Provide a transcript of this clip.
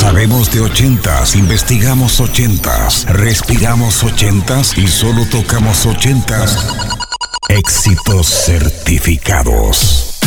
Sabemos de ochentas, investigamos ochentas, respiramos ochentas y solo tocamos ochentas. Éxitos certificados.